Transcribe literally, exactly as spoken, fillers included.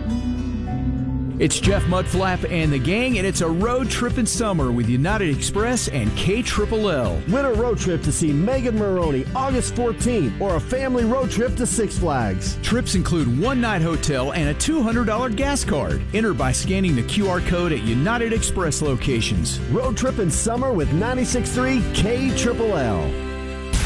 It's Jeff Mudflap and the gang, and it's a road trip in summer with United Express and K L L. Win a road trip to see Megan Maroney August fourteenth, or a family road trip to Six Flags. Trips include one-night hotel and a two hundred dollars gas card. Enter by scanning the Q R code at United Express locations. Road trip in summer with ninety-six point three K L L.